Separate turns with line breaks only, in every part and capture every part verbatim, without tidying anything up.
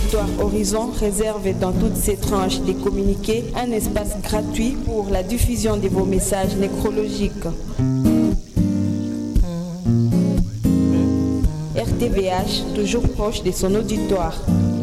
Auditoire Horizon réserve dans toutes ses tranches des communiqués un espace gratuit pour la diffusion de vos messages nécrologiques. R T V H, toujours proche de son auditoire.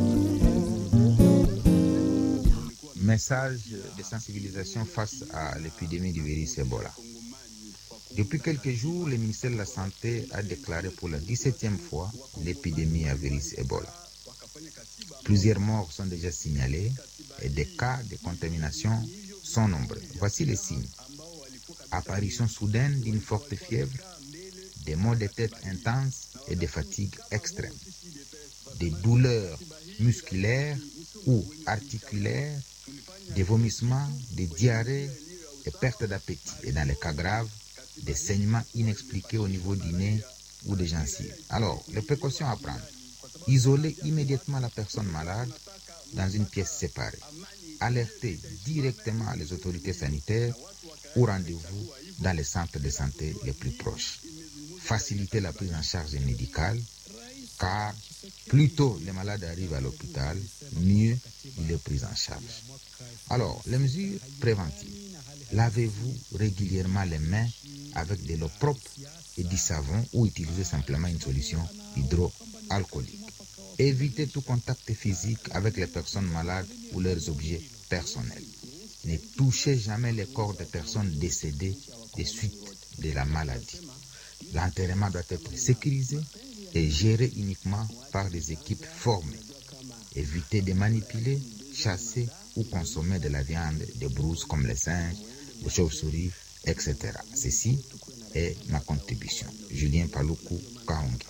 Message de sensibilisation face à l'épidémie du virus Ebola. Depuis quelques jours, le ministère de la Santé a déclaré pour la dix-septième fois l'épidémie à virus Ebola. Plusieurs morts sont déjà signalés et des cas de contamination sont nombreux. Voici les signes. Apparition soudaine d'une forte fièvre, des maux de tête intenses et des fatigues extrêmes, des douleurs musculaires ou articulaires, des vomissements, des diarrhées et perte d'appétit. Et dans les cas graves, des saignements inexpliqués au niveau du nez ou des gencives. Alors, les précautions à prendre. Isoler immédiatement la personne malade dans une pièce séparée. Alerter directement les autorités sanitaires ou rendez-vous dans les centres de santé les plus proches. Faciliter la prise en charge médicale, car plus tôt les malades arrivent à l'hôpital, mieux il est pris en charge. Alors, les mesures préventives. Lavez-vous régulièrement les mains avec de l'eau propre et du savon ou utilisez simplement une solution hydroalcoolique. Évitez tout contact physique avec les personnes malades ou leurs objets personnels. Ne touchez jamais les corps des personnes décédées des suites de la maladie. L'enterrement doit être sécurisé et géré uniquement par des équipes formées. Évitez de manipuler, chasser ou consommer de la viande des brouses comme les singes, les chauves-souris, et cetera. Ceci est ma contribution. Julien Paluku Kahonge.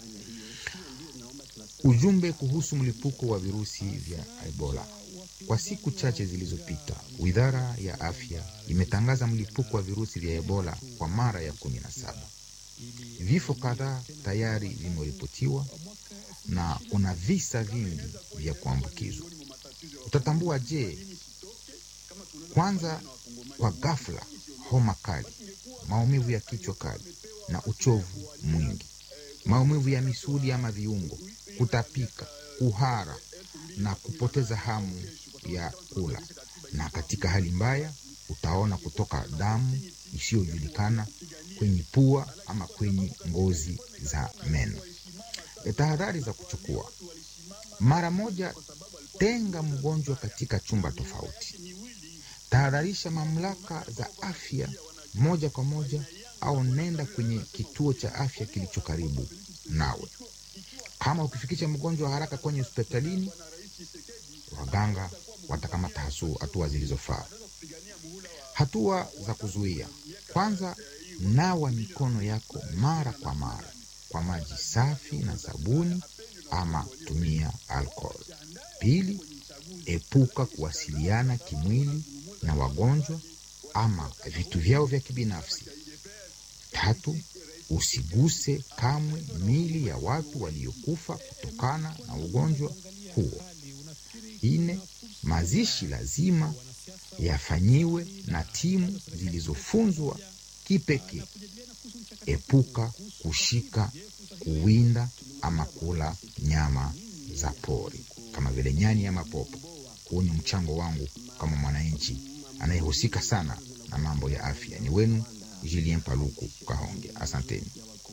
Ujumbe kuhusu mlipuko wa virusi vya Ebola. Kwa siku chache zilizopita, Wizara ya Afya imetangaza mlipuko wa virusi vya Ebola kwa mara ya kumi na saba. Vifo kadhaa tayari vimeripotiwa na kuna visa vingi vya kuambukizwa. Utatambua je? Kwanza, kwa ghafla, homa kali, maumivu ya kichwa kali na uchovu mwingi, maumivu ya misuli ama viungo, kutapika, kuhara na kupoteza hamu ya kula. Na katika hali mbaya, utaona kutoka damu isiyojulikana kwenye pua ama kwenye ngozi za meno. Tahadhari za kuchukua. Mara moja, tenga mgonjwa katika chumba tofauti. Tahadharisha mamlaka za afya moja kwa moja au nenda kwenye kituo cha afya kilicho karibu nawe. Kama ukifikisha mgonjwa haraka kwenye hospitalini, waganga watakamata hatua zilizofaa. Hatua za kuzuia. Kwanza, nawa mikono yako mara kwa mara kwa maji safi na sabuni ama tumia alcohol. Pili, epuka kuwasiliana kimwili na wagonjwa ama vitu vyao vya kibinafsi. Tatu, usiguse kamwe mili ya watu waliokufa kutokana na ugonjwa huo. Nne, mazishi lazima yafanyiwe na timu zilizofunzwa kipekee. Epuka kushika, kuwinda ama kula nyama za pori kama vile nyani ama popo. Huu ni mchango wangu kama mwananchi anayehusika sana na mambo ya afya. Ni wenu Julien Paluku Kahonge. Asanteni.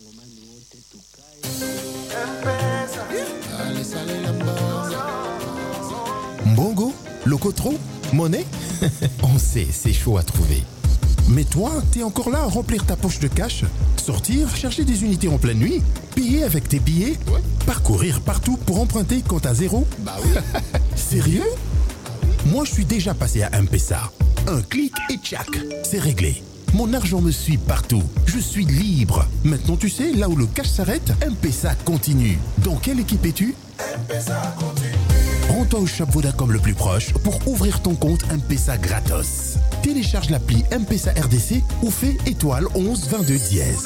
Mbongo, Locotro, Monnaie. On sait, c'est chaud à trouver. Mais toi, t'es encore là à remplir ta poche de cash, sortir, chercher des unités en pleine nuit, payer avec tes billets, ouais. Parcourir partout pour emprunter quand t'as zéro.
Bah oui.
Sérieux? Moi, je suis déjà passé à M-Pesa. Un clic et tchac, c'est réglé. Mon argent me suit partout. Je suis libre. Maintenant, tu sais, là où le cash s'arrête, M-Pesa continue. Dans quelle équipe es-tu?
M-Pesa continue.
Rends-toi au shop Vodacom le plus proche pour ouvrir ton compte M-Pesa gratos. Télécharge l'appli M-Pesa R D C ou fais étoile onze vingt-deux dièse.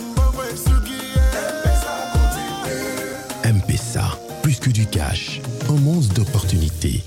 M-Pesa, plus que du cash, un monde d'opportunités.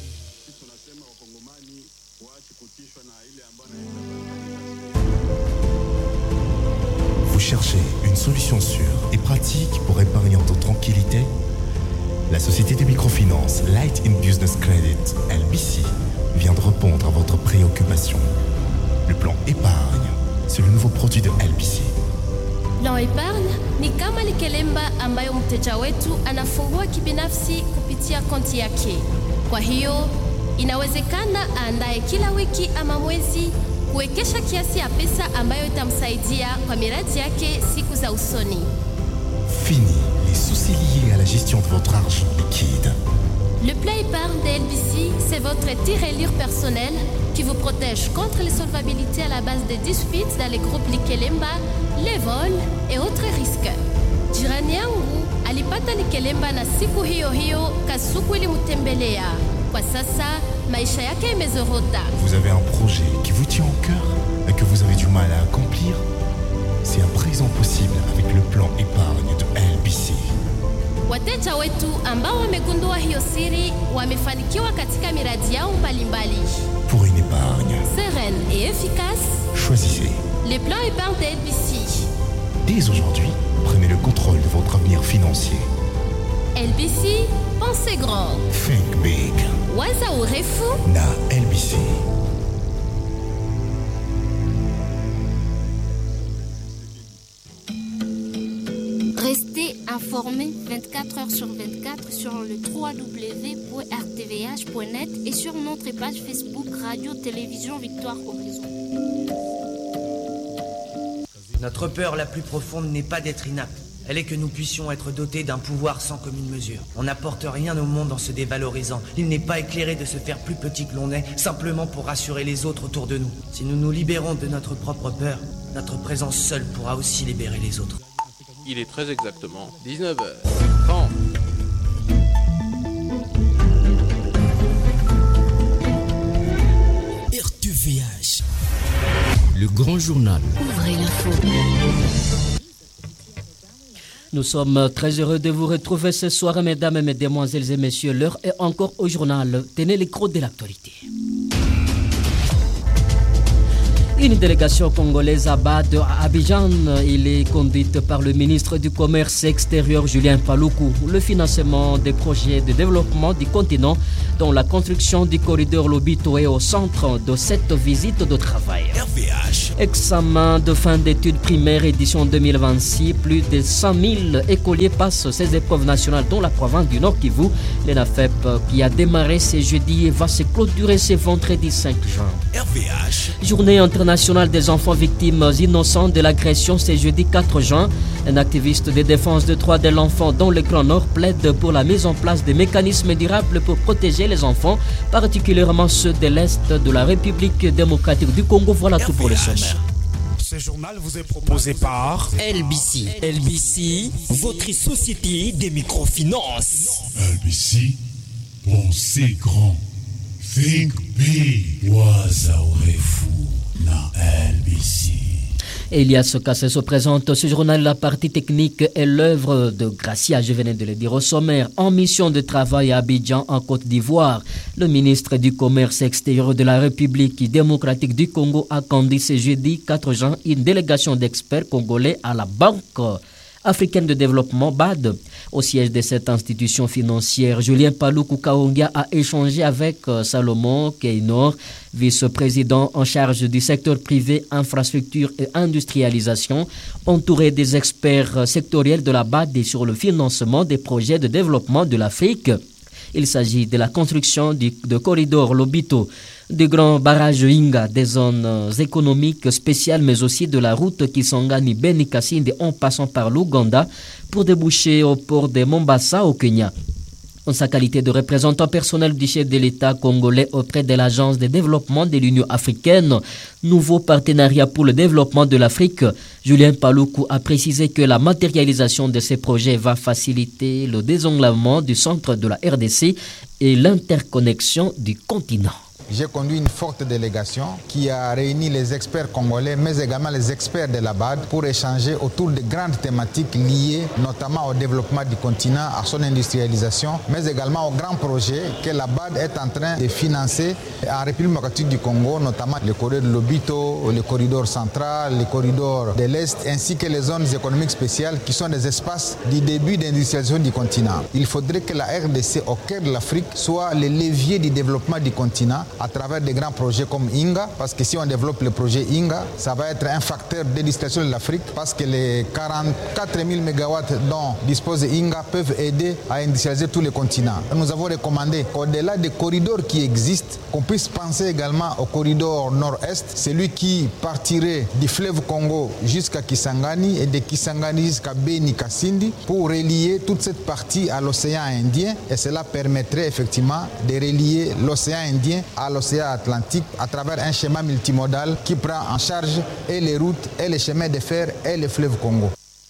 Vous cherchez une solution sûre et pratique pour épargner en toute tranquillité? La société de microfinance Light in Beauty Business Credit, L B C, vient de répondre à votre préoccupation. Le plan épargne, c'est le nouveau produit de L B C.
Plan épargne ni kama likelemba ambayo mteja wetu anafungua kibinafsi kupitia konti yake. Kwa hiyo inawezekana aandae kila wiki ama mwezi kuwekesha kiasi ya pesa ambayo itamsaidia kwa miradi yake siku za usoni.
Fini les soucis liés à la gestion de votre argent liquide.
Le plan épargne de L B C, c'est votre tirelire personnel qui vous protège contre les solvabilités à la base des disputes dans les groupes Likelemba, les vols et autres risques. Jirani yangu alipata Likelemba na siku hiyo hiyo kasuku ilimtembelea. Kwa sasa maisha yake imezorota.
Vous avez un projet qui vous tient au cœur et que vous avez du mal à accomplir? C'est à présent possible avec le plan épargne de L B C.
Wateja wetu ambao wamegundua hiyo siri wamefanikiwa katika miradi yao mbalimbali.
Pour une épargne
sereine et efficace,
choisissez
les plans épargne de L B C.
Dès aujourd'hui, prenez le contrôle de votre avenir financier.
L B C, pensez grand.
Think big.
Waza urefu
na L B C.
Restez informés vingt-quatre heures sur vingt-quatre sur le w w w point r t v h point net et sur notre page Facebook Radio Télévision Victoire Horizon.
Notre peur la plus profonde n'est pas d'être inapte. Elle est que nous puissions être dotés d'un pouvoir sans commune mesure. On n'apporte rien au monde en se dévalorisant. Il n'est pas éclairé de se faire plus petit que l'on est, simplement pour rassurer les autres autour de nous. Si nous nous libérons de notre propre peur, notre présence seule pourra aussi libérer les autres.
Il est très exactement dix-neuf heures trente.
R T V H, le grand journal.
Ouvrez l'info.
Nous sommes très heureux de vous retrouver ce soir, mesdames, mesdemoiselles et messieurs. L'heure est encore au journal. Tenez les crocs de l'actualité. Une délégation congolaise à Bad, à Abidjan, il est conduite par le ministre du Commerce extérieur Julien Paluku. Le financement des projets de développement du continent, dont la construction du corridor Lobito est au centre de cette visite de travail.
R V H.
Examen de fin d'études primaires édition deux mille vingt-six, plus de cent mille écoliers passent ces épreuves nationales dans la province du Nord Kivu. L'ENAFEP qui a démarré ce jeudi et va se clôturer ce vendredi cinq juin.
R V H.
Journée internationale des enfants victimes innocents de l'agression ce jeudi quatre juin. Un activiste de défense des droits de l'enfant dans le Grand Nord plaide pour la mise en place de mécanismes durables pour protéger les enfants, particulièrement ceux de l'Est de la République démocratique du Congo. Voilà tout pour le sommaire.
Ce journal vous est proposé par
L B C. L B C, votre société de microfinance.
L B C, pensez grand. Think big. Waza urefu na L B C.
Elias Kassé se présente ce journal. La partie technique est l'œuvre de Gracia, je venais de le dire au sommaire. En mission de travail à Abidjan, en Côte d'Ivoire, le ministre du Commerce extérieur de la République démocratique du Congo a conduit ce jeudi quatre juin une délégation d'experts congolais à la Banque africaine de développement B A D. Au siège de cette institution financière, Julien Paluku Kaongia a échangé avec Salomon Keynor, vice-président en charge du secteur privé, infrastructure et industrialisation, entouré des experts sectoriels de la B A D sur le financement des projets de développement de l'Afrique. Il s'agit de la construction du, de corridor Lobito, du grand barrage Inga, des zones économiques spéciales, mais aussi de la route Kisangani Beni Kasindi en passant par l'Ouganda pour déboucher au port de Mombasa au Kenya. En sa qualité de représentant personnel du chef de l'État congolais auprès de l'Agence de développement de l'Union africaine, nouveau partenariat pour le développement de l'Afrique, Julien Paluku a précisé que la matérialisation de ces projets va faciliter le désenglavement du centre de la R D C et l'interconnexion du continent.
j'ai conduit une forte délégation qui a réuni les experts congolais, mais également les experts de la B A D pour échanger autour de grandes thématiques liées notamment au développement du continent, à son industrialisation, mais également aux grands projets que la B A D est en train de financer en République démocratique du Congo, notamment le corridor de Lobito, le corridor central, le corridor de l'Est, ainsi que les zones économiques spéciales qui sont des espaces du début d'industrialisation du continent. Il faudrait que la R D C au cœur de l'Afrique soit le levier du développement du continent à travers des grands projets comme Inga, parce que si on développe le projet Inga, ça va être un facteur d'industrialisation de l'Afrique, parce que les quarante-quatre mille mégawatts dont dispose Inga peuvent aider à industrialiser tous les continents. Nous avons recommandé qu'au-delà des corridors qui existent, qu'on puisse penser également au corridor nord-est, celui qui partirait du fleuve Congo jusqu'à Kisangani et de Kisangani jusqu'à Beni Kasindi pour relier toute cette partie à l'océan Indien, et cela permettrait effectivement de relier l'océan Indien à l'océan Atlantique à travers un schéma multimodal qui prend en charge et les routes et les chemins de fer et le fleuve Congo.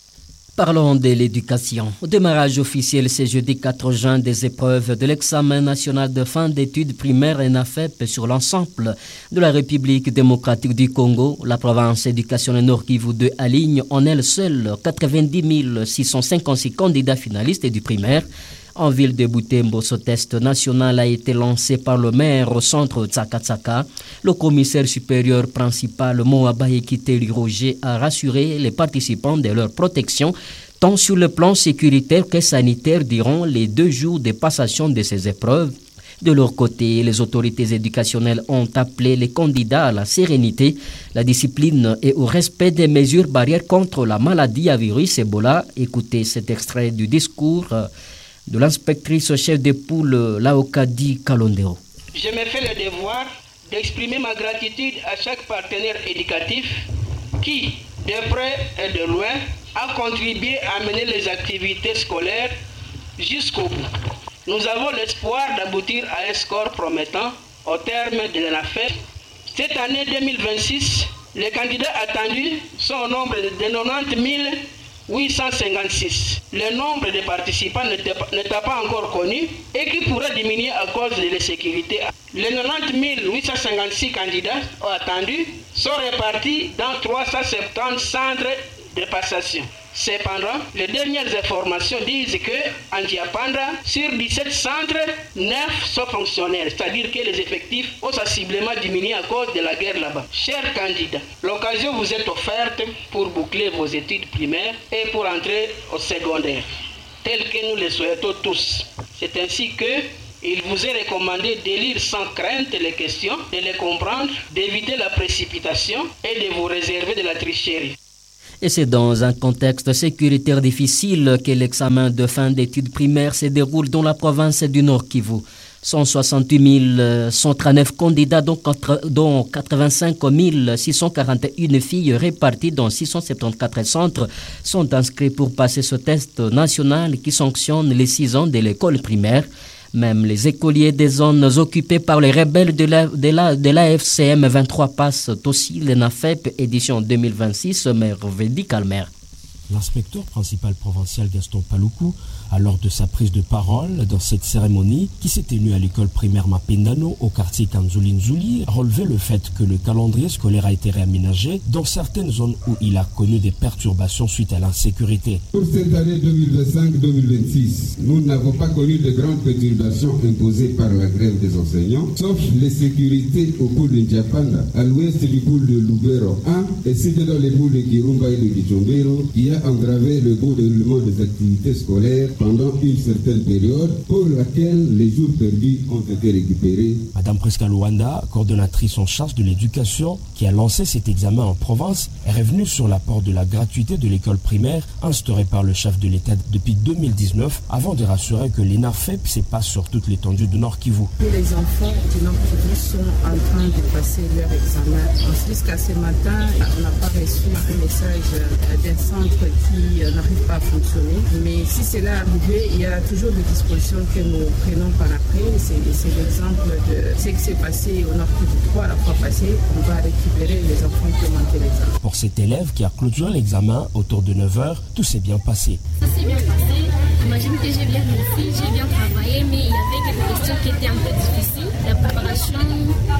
Parlons de l'éducation. Au démarrage officiel ce jeudi quatre juin des épreuves de l'examen national de fin d'études primaires ENAFEP sur l'ensemble de la République démocratique du Congo, la province éducationnelle Nord Kivu deux aligne en elle seule quatre-vingt-dix mille six cent cinquante-six candidats finalistes du primaire. En ville de Butembo, ce test national a été lancé par le maire au centre Tsaka Tsaka. Le commissaire supérieur principal Moaba Ekiteli Roger a rassuré les participants de leur protection, tant sur le plan sécuritaire que sanitaire durant les deux jours de passation de ces épreuves. De leur côté, les autorités éducationnelles ont appelé les candidats à la sérénité, la discipline et au respect des mesures barrières contre la maladie à virus Ebola. Écoutez cet extrait du discours de l'inspectrice chef des poules Laokadi Kalondero.
Je me fais le devoir d'exprimer ma gratitude à chaque partenaire éducatif qui, de près et de loin, a contribué à mener les activités scolaires jusqu'au bout. Nous avons l'espoir d'aboutir à un score promettant au terme de l'ENAFEP. Cette année deux mille vingt-six, les candidats attendus sont au nombre de quatre-vingt-dix mille huit cent cinquante-six. Le nombre de participants n'était pas encore connu et qui pourrait diminuer à cause de l'insécurité. Les quatre-vingt-dix mille huit cent cinquante-six candidats attendus sont répartis dans trois cent soixante-dix centres de passation. Cependant, les dernières informations disent que en Diapanda, sur dix-sept centres, neuf sont fonctionnels, c'est-à-dire que les effectifs ont sensiblement diminué à cause de la guerre là-bas. Chers candidats, l'occasion vous est offerte pour boucler vos études primaires et pour entrer au secondaire, tel que nous le souhaitons tous. C'est ainsi que il vous est recommandé de lire sans crainte les questions, de les comprendre, d'éviter la précipitation et de vous réserver de la tricherie.
Et c'est dans un contexte sécuritaire difficile que l'examen de fin d'études primaires se déroule dans la province du Nord Kivu. cent soixante-huit mille cent trente-neuf candidats, dont quatre-vingt-cinq mille six cent quarante et une filles réparties dans six cent soixante-quatorze centres, sont inscrits pour passer ce test national qui sanctionne les six ans de l'école primaire. Même les écoliers des zones occupées par les rebelles de la, de la, de l'A F C M vingt-trois passent aussi l'ENAFEP édition deux mille vingt-six, Mervedi Calmer.
L'inspecteur principal provincial Gaston Paloukou, à lors de sa prise de parole dans cette cérémonie qui s'est tenue à l'école primaire Mapendano au quartier Kanzuli-Nzuli, a relevé le fait que le calendrier scolaire a été réaménagé dans certaines zones où il a connu des perturbations suite à l'insécurité.
Pour cette année deux mille vingt-cinq deux mille vingt-six, nous n'avons pas connu de grandes perturbations imposées par la grève des enseignants, sauf les sécurités au pôle de Ndiapanda, à l'ouest du pôle de Lubero un, et c'était dans les pôles de Kirumba et de Gichombero, qui a engravé le bon déroulement des activités scolaires pendant une certaine période pour laquelle les jours perdus ont été récupérés.
Madame Presca Luanda, coordonnatrice en charge de l'éducation, qui a lancé cet examen en province, est revenue sur l'apport de la gratuité de l'école primaire instaurée par le chef de l'État depuis deux mille dix-neuf, avant de rassurer que l'ENAFEP se passe sur toute l'étendue du Nord Kivu.
Tous les enfants du Nord Kivu sont en train de passer leur examen. Jusqu'à ce matin, on n'a pas reçu un message d'un centre qui n'arrive pas à fonctionner. Mais si c'est là arrivé, il y a toujours des dispositions que nous prenons par après. C'est, c'est l'exemple de ce qui s'est passé au Nord Kivu trois la fois passée. On va récupérer les enfants qui ont manqué l'examen.
Pour cet élève qui a clôturé l'examen autour de neuf heures, tout s'est bien passé.
Ça s'est bien passé. J'imagine que j'ai bien réussi, j'ai bien travaillé, mais il y avait quelques questions qui étaient un peu difficiles. La préparation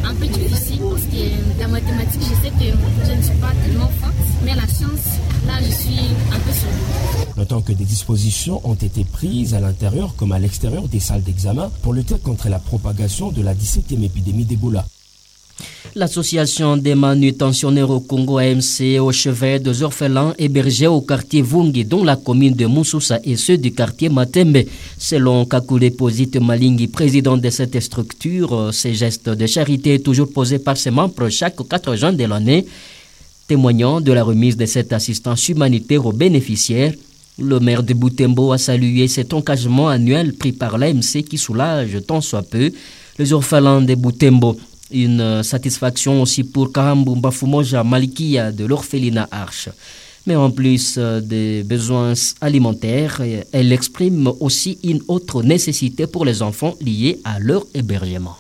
parce que la mathématique, je sais que je ne suis pas tellement forte, mais la science, là, je suis un peu sur le.
Notons que des dispositions ont été prises à l'intérieur comme à l'extérieur des salles d'examen pour lutter contre la propagation de la dix-septième épidémie d'Ebola.
L'association des manutentionnaires au Congo A M C au chevet des orphelins hébergés au quartier Vungi, dont la commune de Moussoussa et ceux du quartier Matembe. Selon Kakule Posite Malingi, président de cette structure, ces gestes de charité toujours posés par ses membres chaque quatre juin de l'année, témoignant de la remise de cette assistance humanitaire aux bénéficiaires. Le maire de Butembo a salué cet engagement annuel pris par l'A M C qui soulage tant soit peu les orphelins de Butembo. Une satisfaction aussi pour Kahambu Mbafumoja Malikia de l'orphelinat Arche. Mais en plus des besoins alimentaires, elle exprime aussi une autre nécessité pour les enfants liée à leur hébergement.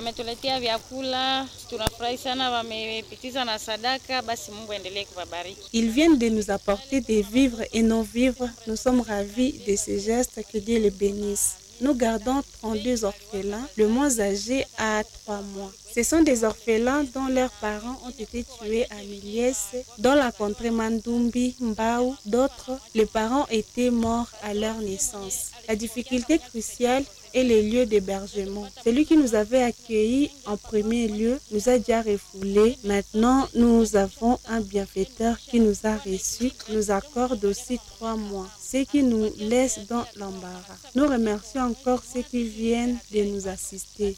Ils viennent de nous apporter des vivres et non-vivres. Nous sommes ravis de ces gestes, que Dieu les bénisse. Nous gardons trente-deux orphelins, le moins âgé a trois mois. Ce sont des orphelins dont leurs parents ont été tués à Miliès, dans la contrée Mandumbi, Mbao. D'autres, les parents étaient morts à leur naissance. La difficulté cruciale est les lieux d'hébergement. Celui qui nous avait accueillis en premier lieu nous a déjà refoulés. Maintenant, nous avons un bienfaiteur qui nous a reçus, nous accorde aussi trois mois, ce qui nous laisse dans l'embarras. Nous remercions encore ceux qui viennent de nous assister.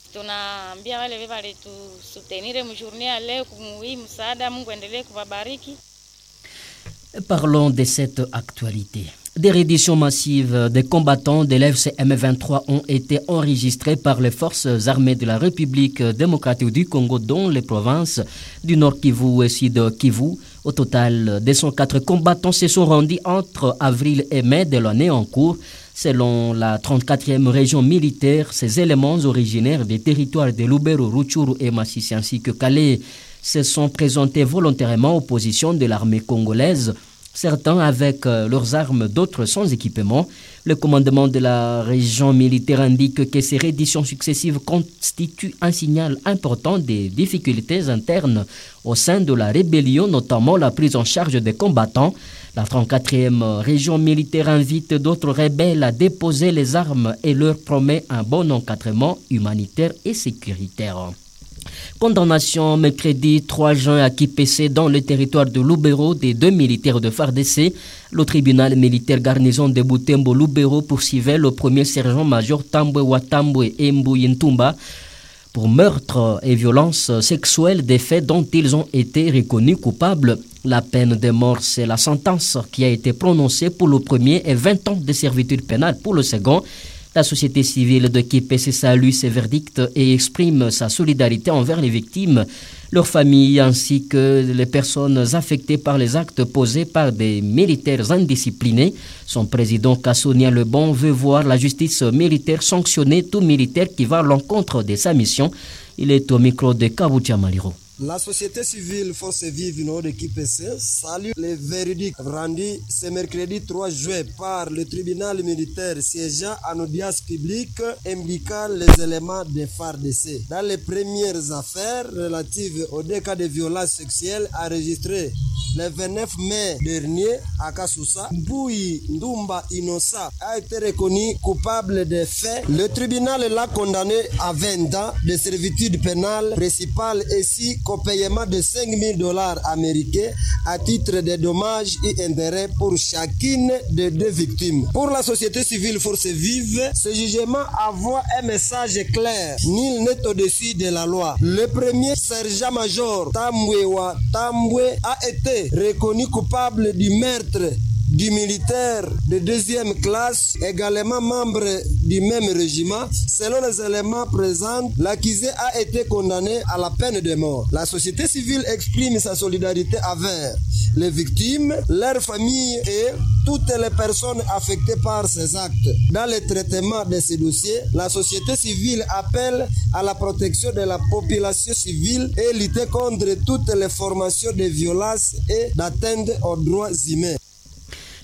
Parlons de cette actualité. Des redditions massives des combattants de l'F C M vingt-trois ont été enregistrées par les forces armées de la République démocratique du Congo, dont les provinces du Nord Kivu et Sud Kivu. Au total, deux cent quatre combattants se sont rendus entre avril et mai de l'année en cours. Selon la trente-quatrième région militaire, ces éléments originaires des territoires de Lubero, Rutshuru et Masisi ainsi que Calais se sont présentés volontairement aux positions de l'armée congolaise. Certains avec leurs armes, d'autres sans équipement. Le commandement de la région militaire indique que ces redditions successives constituent un signal important des difficultés internes au sein de la rébellion, notamment la prise en charge des combattants. La trente-quatrième région militaire invite d'autres rebelles à déposer les armes et leur promet un bon encadrement humanitaire et sécuritaire. Condamnation mercredi trois juin à Kipese dans le territoire de Lubero des deux militaires de F A R D C. Le tribunal militaire garnison de Butembo Lubero poursuivait le premier sergent-major Tambwe Watambwe Embu Ntumba pour meurtre et violence sexuelle, des faits dont ils ont été reconnus coupables. La peine de mort, c'est la sentence qui a été prononcée pour le premier et vingt ans de servitude pénale pour le second. La société civile de Kipese salue ces verdicts et exprime sa solidarité envers les victimes, leurs familles ainsi que les personnes affectées par les actes posés par des militaires indisciplinés. Son président Kassonia Lebon veut voir la justice militaire sanctionner tout militaire qui va à l'encontre de sa mission. Il est au micro de Kabucha Maliro.
La société civile Force Vive Nord de Kipese salue les verdicts rendus ce mercredi trois juin par le tribunal militaire siégeant en audience publique impliquant les éléments des F A R D C. Dans les premières affaires relatives aux deux cas de violence sexuelle enregistrés le vingt-neuf mai dernier à Kassoussa, Mboui Ndumba Inosa a été reconnu coupable des faits. Le tribunal l'a condamné à vingt ans de servitude pénale principale ainsi qu'au paiement de cinq mille dollars américains à titre de dommages et intérêts pour chacune des deux victimes. Pour la société civile Force Vive, ce jugement envoie un message clair. Nul n'est au-dessus de la loi. Le premier sergent-major Tambwe Tambwe a été reconnu coupable du meurtre du militaire de deuxième classe, également membre du même régiment. Selon les éléments présents, l'accusé a été condamné à la peine de mort. La société civile exprime sa solidarité envers les victimes, leurs familles et toutes les personnes affectées par ces actes. Dans le traitement de ces dossiers, la société civile appelle à la protection de la population civile et lutter contre toutes les formations de violence et d'atteinte aux droits humains.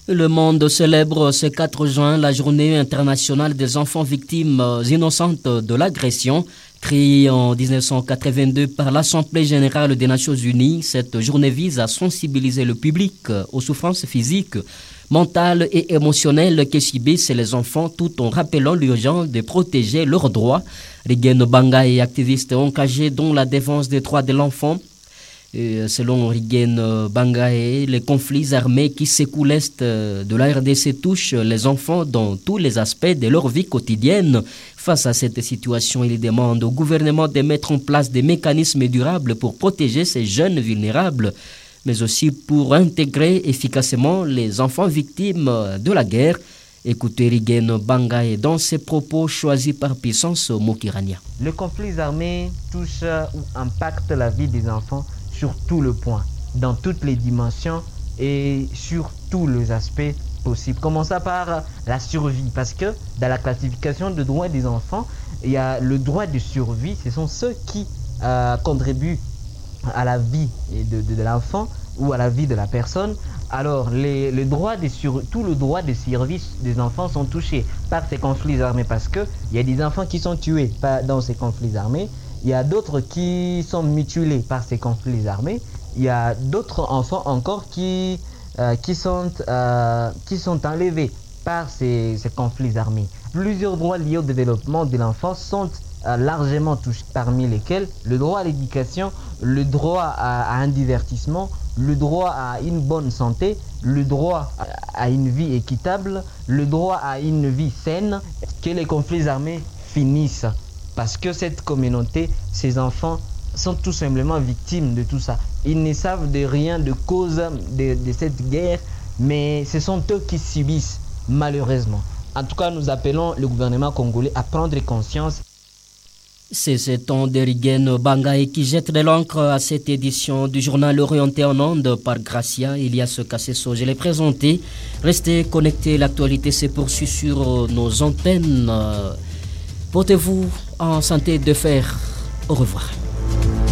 Le monde célèbre ce quatre juin la journée internationale des enfants victimes innocentes de l'agression. Créée en dix-neuf cent quatre-vingt-deux par l'Assemblée générale des Nations unies, cette journée vise à sensibiliser le public aux souffrances physiques, mentales et émotionnelles que subissent les enfants tout en rappelant l'urgence de protéger leurs droits. Rigen Banga est activiste engagé dans la défense des droits de l'enfant. Et selon Rigen Bangae, les conflits armés qui secouent l'Est de la R D C touchent les enfants dans tous les aspects de leur vie quotidienne. Face à cette situation, il demande au gouvernement de mettre en place des mécanismes durables pour protéger ces jeunes vulnérables, mais aussi pour intégrer efficacement les enfants victimes de la guerre. Écoutez Rigen Bangae dans ses propos choisis par Puissance Mokirania.
Les conflits armés touchent ou impactent la vie des enfants sur tout le point, dans toutes les dimensions et sur tous les aspects possibles. Commençons par la survie, parce que dans la classification de droits des enfants, il y a le droit de survie, ce sont ceux qui euh, contribuent à la vie de, de, de l'enfant ou à la vie de la personne. Alors, les, les droits de sur, tout le droit de survie des enfants sont touchés par ces conflits armés, parce qu'il y a des enfants qui sont tués par, dans ces conflits armés. Il y a d'autres qui sont mutilés par ces conflits armés. Il y a d'autres enfants encore qui, euh, qui, sont, euh, qui sont enlevés par ces, ces conflits armés. Plusieurs droits liés au développement de l'enfant sont euh, largement touchés, parmi lesquels le droit à l'éducation, le droit à, à un divertissement, le droit à une bonne santé, le droit à, à une vie équitable, le droit à une vie saine, que les conflits armés finissent. Parce que cette communauté, ces enfants, sont tout simplement victimes de tout ça. Ils ne savent de rien de cause de, de cette guerre, mais ce sont eux qui subissent, malheureusement. En tout cas, nous appelons le gouvernement congolais à prendre conscience.
C'est ce ton de Rigen Bangae qui jette de l'encre à cette édition du journal orienté en ondes par Gracia. Elias Kasseso, je l'ai présenté. Restez connectés, l'actualité se poursuit sur nos antennes. Portez-vous en santé de fer. Au revoir.